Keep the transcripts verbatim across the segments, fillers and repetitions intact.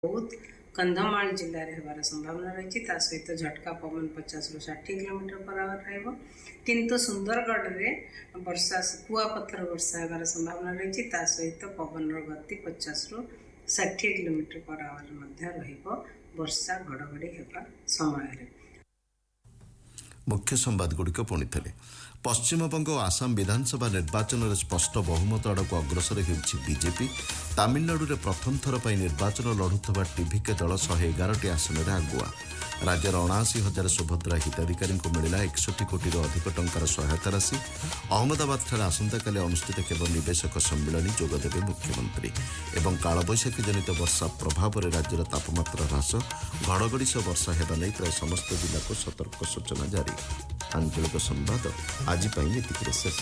बहुत कंधमाल जिले में होबार संभावना रही सहित झटका पवन पचास रु षाठी किलोमीटर पर आवर रहिबो किंतु सुंदरगढ़ में वर्षा कुआपथर वर्षा होबार संभावना रही सहित पवन गति पचास रु षाठी किलोमीटर पर आवर मध्य रहिबो वर्षा घड़घड़ी होबा समय। मुख्य संवाद गुड़िक पुणी थे। पश्चिमबंग और आसाम विधानसभा निर्वाचन में स्पष्ट बहुमत आड़क अग्रसर होउछि बीजेपी। तामिलनाडु में प्रथम थर पर निर्वाचन लड़ुवा टीवीके दल शहे एगारटी आसन में आगुआ। राज्यर अणाशी हजार सुभद्रा हिताधिकारी मिला एकसठी कोटी अधिक टंकार सहायता राशि। अहमदाबाद आसंता अनुष्ठित केवल निवेशक सम्मिलन जोगदेवे मुख्यमंत्री। एवं कालबैशाखी जनित वर्षा प्रभाव में राज्यर तापमात्रा ह्रास घड़घड़ी सह वर्षा होगा नहीं प्राय समस्त जिला को सतर्क सूचना जारी। आंचलिक संवाद आज शेष।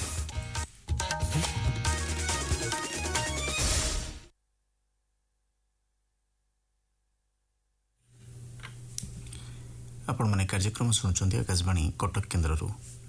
आपण माने कार्यक्रम सुनुचंती आकाशवाणी कटक केन्द्ररू।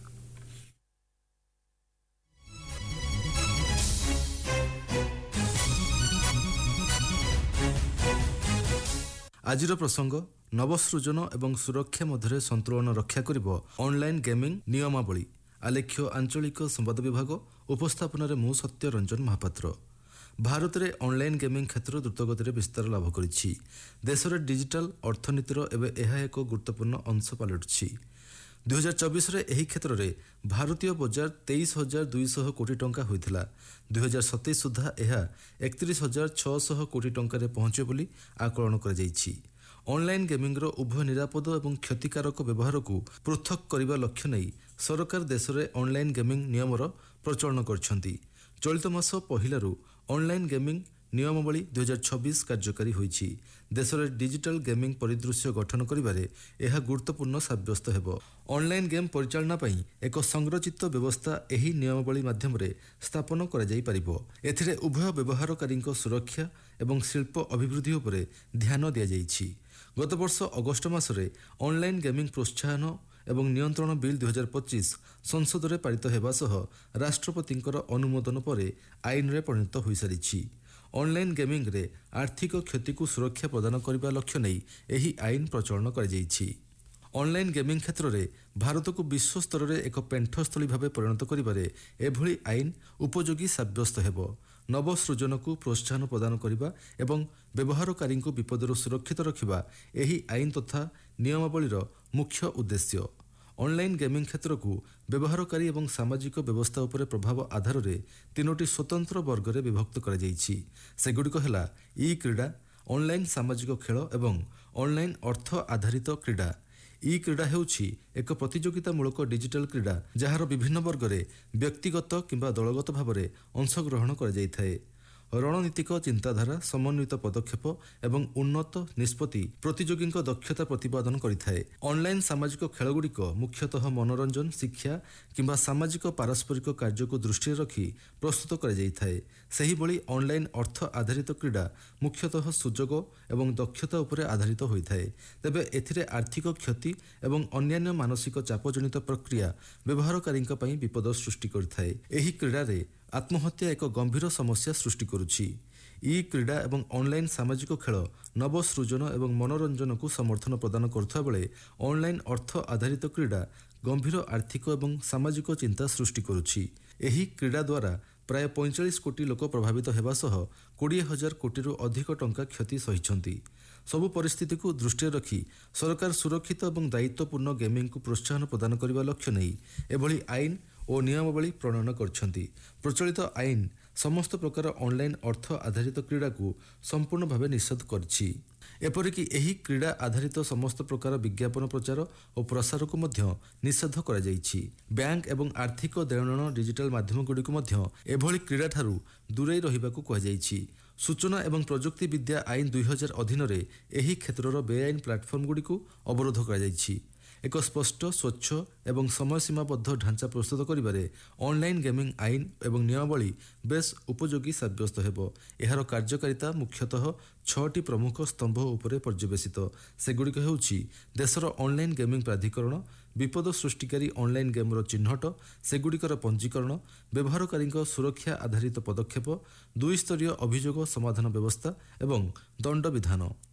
आजिर प्रसंग नवसृजन एवं सुरक्षा मध्य संतुलन रक्षा करिब ऑनलाइन गेमिंग नियमावली। आलेख्य आंचलिक संवाद विभाग उपस्थापन मु सत्य रंजन महापात्र। भारत में ऑनलाइन गेमिंग क्षेत्र द्रुतगति विस्तार लाभ करिछि। देश में डिजिटल अर्थनीतिर एवं यह एक गुरुत्वपूर्ण अंश पलटुछि। दुई हजार चौबीस एही क्षेत्र में भारतीय बजार तेईस हजार दुईश कोटी टंका होइथिला। दुई हजार सतैश सुधा यह एकतीस हजार छःश कोटी टंका पहुंचे बोली आकलन कर जाइछि। ऑनलाइन गेमिंग रो उभय निरापद एवं क्षतिकारक व्यवहार को पृथक करने लक्ष्य नहीं सरकार देश में ऑनलाइन गेमिंग नियमर प्रचलन करछंती। चलित मास पहिलारू ऑनलाइन गेमिंग नियमावली दुई हजार छब्बीस कार्यकारी होइछि। देश में डिजिटल गेमिंग परिदृश्य गठन करिबारे यह गुरुत्वपूर्ण साब्यस्त हेबो। ऑनलाइन गेम परिचालना पई एक संरचित व्यवस्था एही नियमावली माध्यम रे स्थापन करा जाई परिबो। एथिरे उभय व्यवहारकारी सुरक्षा एवं शिल्प अभिवृद्धि उपरे ध्यान दिया जाइछि। गत वर्ष अगस्ट मासरे ऑनलाइन गेमिंग प्रोत्साहन एवं नियंत्रण बिल दुई हजार पच्चीस संसद में पारित होगा सह राष्ट्रपति अनुमोदन पर आईन रे परिणत हो सारी। ऑनलाइन गेमिंग रे आर्थिक क्षति को सुरक्षा प्रदान करने लक्ष्य नहीं यही आईन प्रचलन कर जाइछि। ऑनलाइन गेमिंग क्षेत्र में भारत को विश्व स्तर में एक पेंठस्थली भाव परिणत करिबारे एभली आईन उपयोगी साब्यस्त हेबो। नवसृजन को प्रोत्साहन प्रदान करने एवं व्यवहारकारी विपदर सुरक्षित रखा यही आईन तथा नियमावलीर मुख्य उद्देश्य। ऑनलाइन गेमिंग क्षेत्र को व्यवहारकारी एवं सामाजिक व्यवस्था उपर प्रभाव आधार में तीनोटी स्वतंत्र वर्ग में विभक्त कर सेगुड़िक है ई क्रीड़ा, ऑनलाइन सामाजिक खेल एवं ऑनलाइन अर्थ आधारित क्रीड़ा। ई क्रीड़ा हेउछि एक प्रतियोगितामूलक डिजिटल क्रीड़ा जार विभिन्न वर्ग में व्यक्तिगत किंबा दलगत भाव में अंशग्रहण कर जाइथाए। रणनीतिक चिंताधारा, समन्वित पदक्षेप एवं उन्नत निष्पत्ति प्रतियोगी दक्षता प्रतिपादन करिथाए। ऑनलाइन सामाजिक खेलगुड़िक मुख्यतः मनोरंजन, शिक्षा किंबा सामाजिक पारस्परिक कार्य को दृष्टि रखी प्रस्तुत कर जाइथाए। सही भली ऑनलाइन अर्थ आधारित क्रीड़ा मुख्यतः सुजोग एवं दक्षता उपरे आधारित होइथाए। तेबे एथिरे आर्थिक क्षति एवं अन्यान्य मानसिक चापजनित प्रक्रिया व्यवहारकारी पई विपद सृष्टि करिथाए। एही क्रीड़ा रे आत्महत्या एक गंभीर समस्या सृष्टि करुछि। ई क्रीड़ा एवं ऑनलाइन सामाजिक खेल नवसृजन एवं मनोरंजन को समर्थन प्रदान करुवा बेले ऑनलाइन अर्थ आधारित क्रीड़ा गंभीर आर्थिक एवं सामाजिक चिंता सृष्टि करुछि। एही क्रीड़ा द्वारा प्राय पैंचाश कोटी लोक प्रभावित हेबा सह बीस हजार कोटी अधिक टंका क्षति सहिछंती। सबु परिस्थिति को दृष्टि रखी सरकार सुरक्षित एवं दायित्वपूर्ण गेमिंग को प्रोत्साहन प्रदान करने लक्ष्य नहीं एभली आईन और नियमावली प्रणयन करछंती। प्रचलित आईन समस्त प्रकार ऑनलाइन अर्थ आधारित क्रीड़ा को संपूर्ण भाव निषेध करछि। एपरिकी एही क्रीड़ा आधारित समस्त प्रकार विज्ञापन प्रचार और प्रसार को मध्य निषेध करा जाइछि। बैंक एवं आर्थिक देणनेण डिजिटल माध्यम गुड़िक मध्य एभली क्रीड़ा ठारू दूरेई रहिबाकू कहा जाइछि। सूचना एवं प्रजुक्ति विद्या आईन दुई हजार अधीन रे एही क्षेत्रर बेआईन प्लाटफर्म गुड़िक अवरोध करा जाइछि। एक स्पष्ट, स्वच्छ एवं समय सीमाबद्ध ढांचा प्रस्तुत करिबारे ऑनलाइन गेमिंग आईन एवं नियमावली बेस उपयोगी साब्यस्त हेबो। एहार कार्यकारिता मुख्यतः छटी प्रमुख स्तंभ उपरे पर्यवेसित। सेगुड़िक हेउछि देशर ऑनलाइन गेमिंग प्राधिकरण, विपद सृष्टिकारी ऑनलाइन गेमर चिन्हट, सेगुड़िकर पंजीकरण, व्यवहारकारी सुरक्षा आधारित पदक्षेप, दुई स्तरीय अभियोग समाधान व्यवस्था एवं दंड विधान।